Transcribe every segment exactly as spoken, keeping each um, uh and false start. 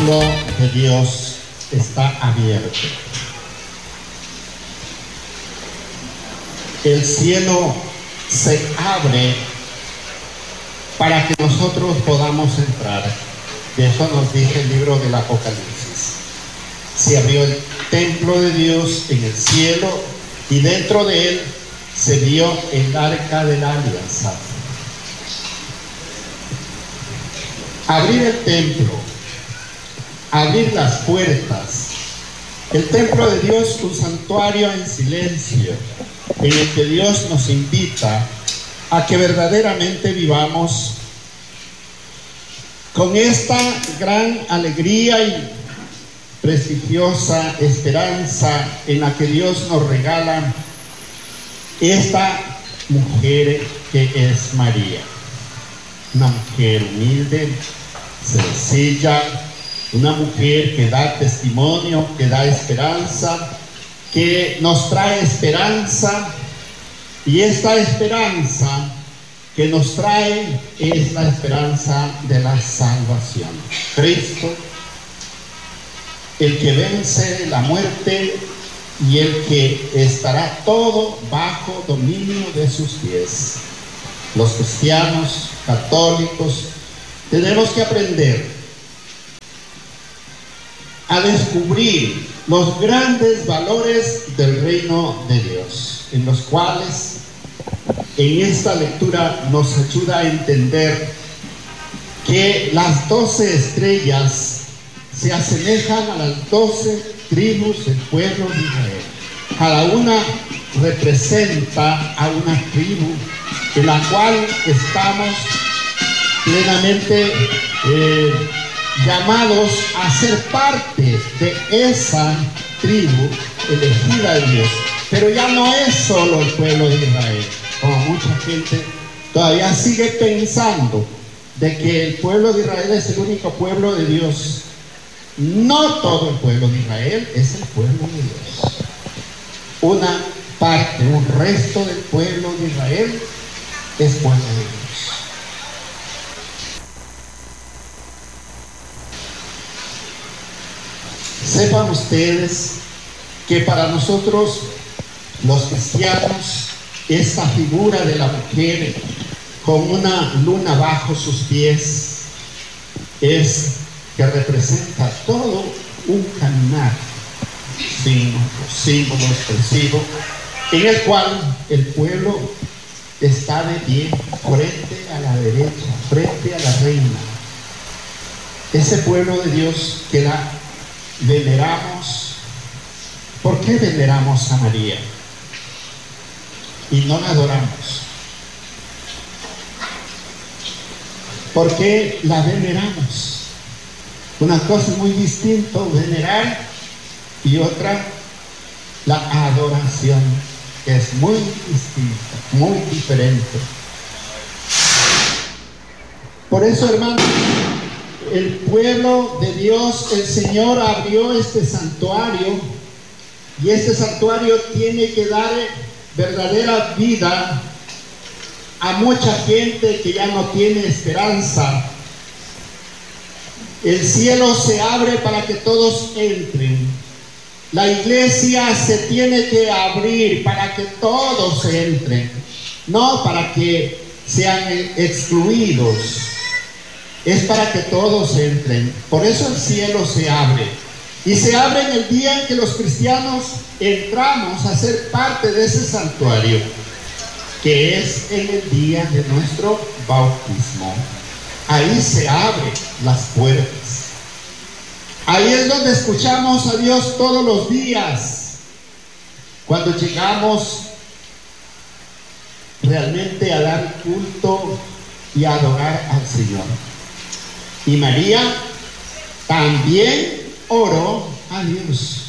templo de Dios está abierto. El cielo se abre para que nosotros podamos entrar. De eso nos dice el libro del Apocalipsis. Se abrió el templo de Dios en el cielo y dentro de él se vio el arca de la alianza. Abrir el templo, abrir las puertas. El templo de Dios, un santuario en silencio, en el que Dios nos invita a que verdaderamente vivamos con esta gran alegría y prestigiosa esperanza en la que Dios nos regala esta mujer que es María. Una mujer humilde, sencilla, una mujer que da testimonio, que da esperanza, que nos trae esperanza, y esta esperanza que nos trae es la esperanza de la salvación. Cristo, el que vence la muerte y el que estará todo bajo dominio de sus pies. Los cristianos, católicos, tenemos que aprender a descubrir los grandes valores del reino de Dios, en los cuales en esta lectura nos ayuda a entender que las doce estrellas se asemejan a las doce tribus del pueblo de Israel. Cada una representa a una tribu en la cual estamos plenamente eh, llamados a ser parte de esa tribu elegida de Dios. Pero ya no es solo el pueblo de Israel, como mucha gente todavía sigue pensando de que el pueblo de Israel es el único pueblo de Dios. No todo el pueblo de Israel es el pueblo de Dios. Una parte, un resto del pueblo de Israel es pueblo de Dios. Sepan ustedes que para nosotros los cristianos, esta figura de la mujer con una luna bajo sus pies es que representa todo un caminar símbolo expresivo en el cual el pueblo está de pie frente a la derecha, frente a la reina. Ese pueblo de Dios que la veneramos. ¿Por qué veneramos a María y no la adoramos? ¿Por qué la veneramos? Una cosa muy distinta, venerar, y otra, la adoración, que es muy distinta, muy diferente. Por eso, hermanos, el pueblo de Dios, el Señor abrió este santuario, y este santuario tiene que dar verdadera vida a mucha gente que ya no tiene esperanza. El cielo se abre para que todos entren. La iglesia se tiene que abrir para que todos entren, no para que sean excluidos. Es para que todos entren. Por eso el cielo se abre. Y se abre en el día en que los cristianos entramos a ser parte de ese santuario, que es en el día de nuestro bautismo. Ahí se abren las puertas. Ahí es donde escuchamos a Dios todos los días. Cuando llegamos realmente a dar culto y a adorar al Señor. Y María también oró a Dios.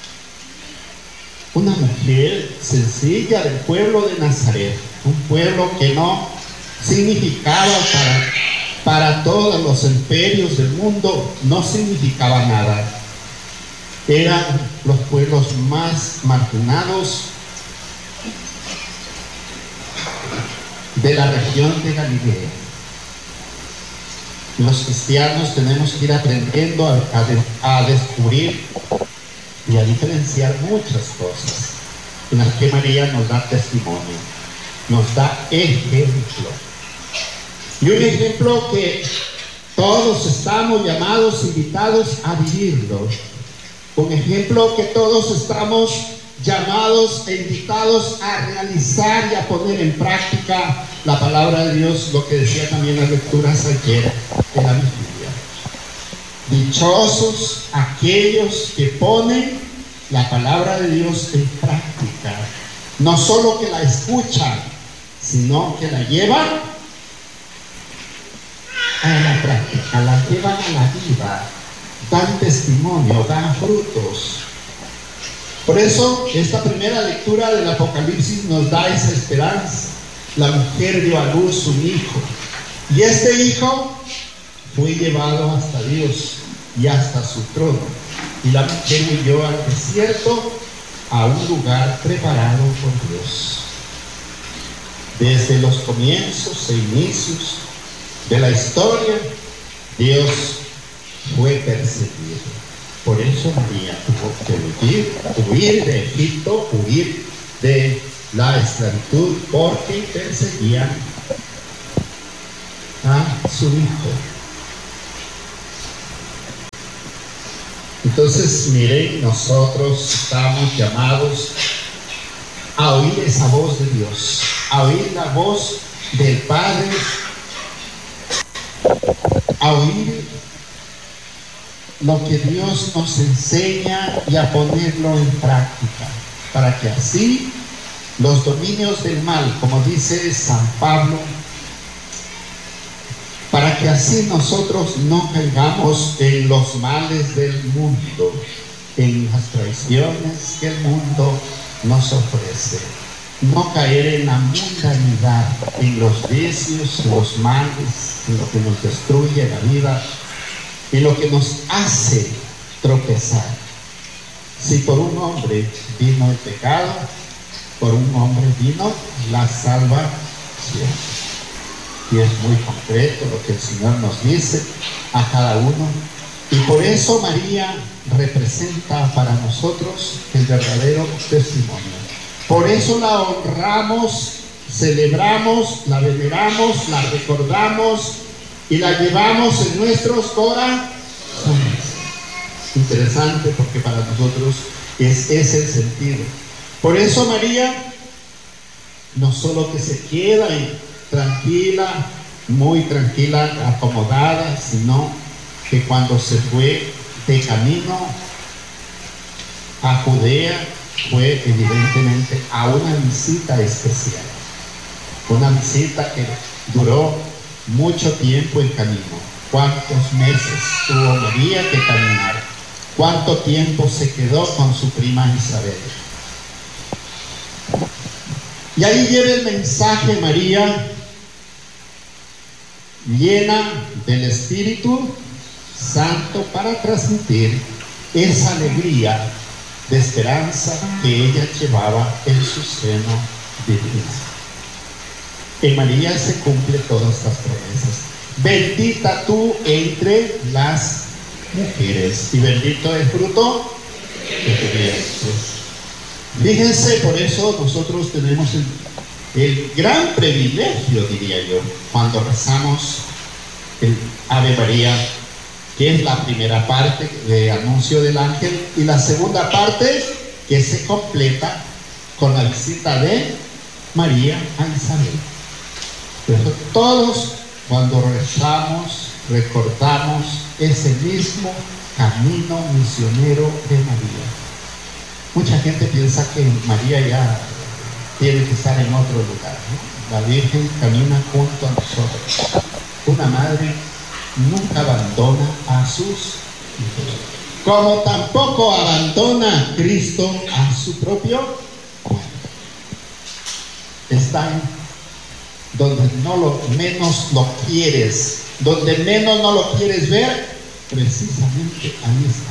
Una mujer sencilla del pueblo de Nazaret, un pueblo que no significaba para, para todos los imperios del mundo, no significaba nada. Eran los pueblos más marginados de la región de Galilea. Los cristianos tenemos que ir aprendiendo a, a, de, a descubrir y a diferenciar muchas cosas en las que María nos da testimonio, nos da ejemplo. Y un ejemplo que todos estamos llamados, invitados a vivirlo. Un ejemplo que todos estamos llamados e invitados a realizar y a poner en práctica la palabra de Dios, lo que decía también las lecturas ayer de la Biblia. Dichosos aquellos que ponen la palabra de Dios en práctica, no solo que la escuchan, sino que la llevan a la práctica, la llevan a la vida, dan testimonio, dan frutos. Por eso esta primera lectura del Apocalipsis nos da esa esperanza. La mujer dio a luz un hijo, y este hijo fue llevado hasta Dios y hasta su trono, y la mujer huyó al desierto, a un lugar preparado por Dios. Desde los comienzos e inicios de la historia, Dios fue perseguido. Por eso María tuvo que huir, huir de Egipto, huir de la esclavitud, porque perseguían a su hijo. Entonces, miren, nosotros estamos llamados a oír esa voz de Dios, a oír la voz del Padre, a oír lo que Dios nos enseña y a ponerlo en práctica, para que así los dominios del mal, como dice San Pablo, para que así nosotros no caigamos en los males del mundo, en las traiciones que el mundo nos ofrece, no caer en la mundanidad, en los vicios, en los males, en lo que nos destruye la vida, en lo que nos hace tropezar. Si por un hombre vino el pecado, por un hombre vino la salvación. Y es muy concreto lo que el Señor nos dice a cada uno. Y por eso María representa para nosotros el verdadero testimonio. Por eso la honramos, celebramos, la veneramos, la recordamos y la llevamos en nuestros corazones. Interesante, porque para nosotros es ese el sentido. Por eso María no solo que se queda tranquila, muy tranquila, acomodada, sino que cuando se fue de camino a Judea, fue evidentemente a una visita especial, una visita que duró mucho tiempo en camino. ¿Cuántos meses tuvo María que caminar? ¿Cuánto tiempo se quedó con su prima Isabel? Y ahí lleva el mensaje María, llena del Espíritu Santo, para transmitir esa alegría de esperanza que ella llevaba en su seno divino. En María se cumplen todas estas promesas. Bendita tú entre las mujeres, y bendito el fruto de tu vientre. Fíjense, por eso nosotros tenemos el, el gran privilegio, diría yo, cuando rezamos el Ave María, que es la primera parte de anuncio del ángel, y la segunda parte que se completa con la visita de María a Isabel. Pero todos, cuando rezamos, recordamos ese mismo camino misionero de María. Mucha gente piensa que María ya tiene que estar en otro lugar, ¿no? La Virgen camina junto a nosotros. Una madre nunca abandona a sus hijos, como tampoco abandona a Cristo a su propio cuerpo. Está en donde no lo menos lo quieres, donde menos no lo quieres ver, precisamente ahí está.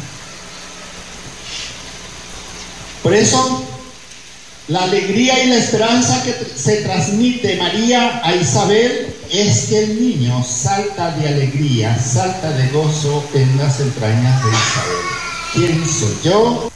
Por eso, la alegría y la esperanza que se transmite María a Isabel es que el niño salta de alegría, salta de gozo en las entrañas de Isabel. ¿Quién soy yo?